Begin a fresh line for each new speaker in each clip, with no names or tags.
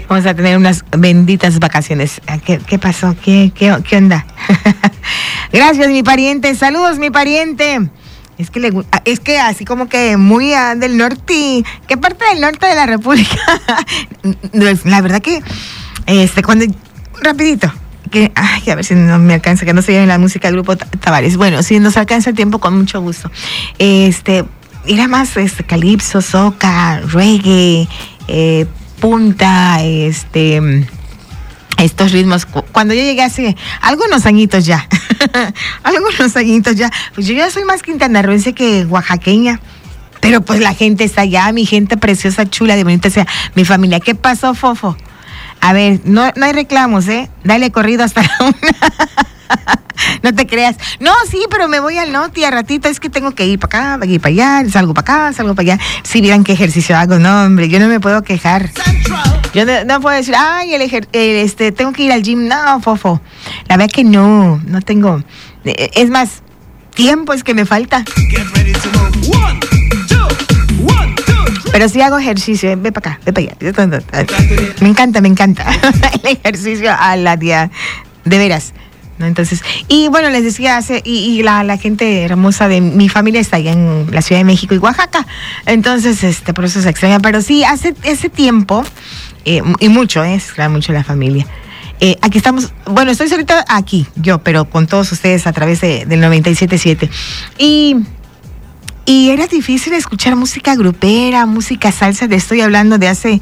Vamos a tener unas benditas vacaciones. ¿Qué pasó? ¿Qué onda? Gracias, mi pariente. Saludos, mi pariente. Es que así como que muy del norte. ¿Qué parte del norte de la República? La verdad que cuando rapidito. A ver si no me alcanza, que no se lleve la música del grupo Tavares. Bueno, si nos alcanza el tiempo, con mucho gusto. Era más calipso, soca, reggae, punta, estos ritmos. Cuando yo llegué hace algunos añitos ya, pues yo ya soy más quintanarroense que oaxaqueña. Pero pues la gente está allá, mi gente preciosa, chula, de bonita sea. Mi familia, ¿qué pasó, Fofo? A ver, no hay reclamos, Dale corrido hasta la 1. No te creas. No, sí, pero me voy al norte a ratito. Es que tengo que ir para acá, ir para allá, salgo para acá, salgo para allá. Si vieran qué ejercicio hago, no, hombre, yo no me puedo quejar. Yo no puedo decir, tengo que ir al gym. No, Fofo. La verdad que no tengo. Es más, tiempo es que me falta. Pero sí hago ejercicio, ve para acá, ve para allá. Me encanta el ejercicio a la día, de veras, ¿no? Entonces, y bueno, les decía, la gente hermosa de mi familia está allá en la Ciudad de México y Oaxaca. Entonces, por eso se extraña. Pero sí, hace ese tiempo, y mucho, mucho la familia. Aquí estamos, bueno, estoy ahorita aquí, yo, pero con todos ustedes a través del 97.7. Y era difícil escuchar música grupera, música salsa. Le estoy hablando de hace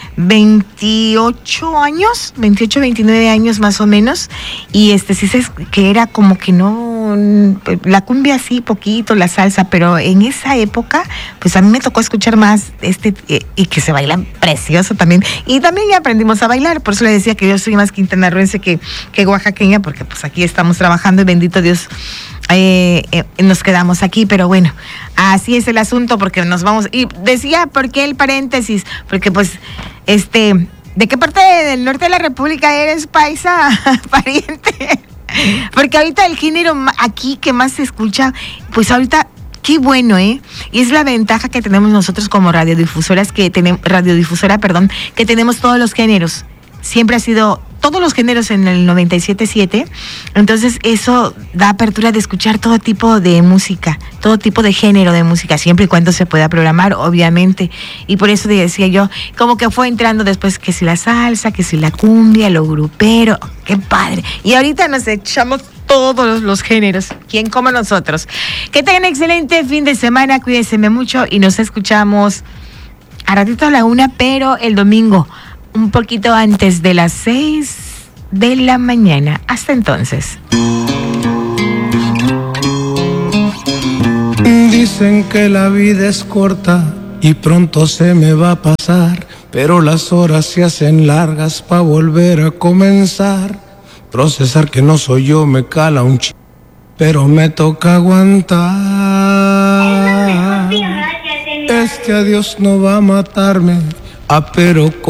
28 años, 28, 29 años más o menos. Y sí sé que era como que no, la cumbia sí, poquito, la salsa, pero en esa época, pues a mí me tocó escuchar más y que se bailan precioso también. Y también ya aprendimos a bailar, por eso le decía que yo soy más quintanarroense que oaxaqueña, porque pues aquí estamos trabajando y bendito Dios, nos quedamos aquí, pero bueno, así es el asunto, porque nos vamos. Y decía, ¿por qué el paréntesis? Porque pues, ¿de qué parte del norte de la República eres, paisa, pariente? Porque ahorita el género aquí que más se escucha, pues ahorita, qué bueno, Y es la ventaja que tenemos nosotros como radiodifusora, que tenemos todos los géneros. Siempre ha sido todos los géneros en el 97.7, entonces eso da apertura de escuchar todo tipo de música, todo tipo de género de música, siempre y cuando se pueda programar, obviamente. Y por eso decía yo, como que fue entrando después que si la salsa, que si la cumbia, lo grupero, qué padre. Y ahorita nos echamos todos los géneros, ¿quién como nosotros? Que tengan excelente fin de semana, cuídense mucho y nos escuchamos a ratito a la 1, pero el domingo un poquito antes de las 6 de la mañana. Hasta entonces.
Dicen que la vida es corta y pronto se me va a pasar, pero las horas se hacen largas para volver a comenzar. Procesar que no soy yo me cala un pero me toca aguantar. Este adiós no va a matarme, pero